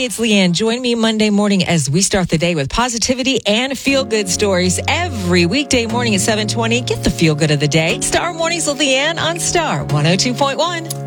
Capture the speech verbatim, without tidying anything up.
Hey, it's Leanne. Join me Monday morning as we start the day with positivity and feel-good stories. Every weekday morning at seven twenty, get the feel-good of the day. Star Mornings with Leanne on Star one oh two point one.